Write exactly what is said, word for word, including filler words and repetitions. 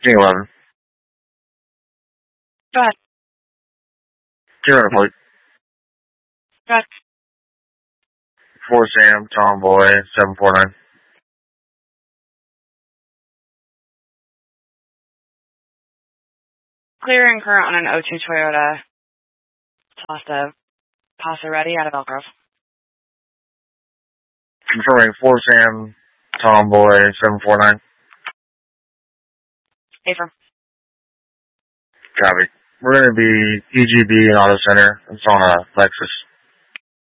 King eleven. Go ahead. King eleven, plate. Go ahead. four Sam, Tomboy, seven four nine. Clear and current on an oh two Toyota Tosta Paso ready out of Elk Grove. Confirming four Sam, Tomboy, seven four nine. Affirm. Copy. We're going to be E G B and Auto Center. It's on a Lexus.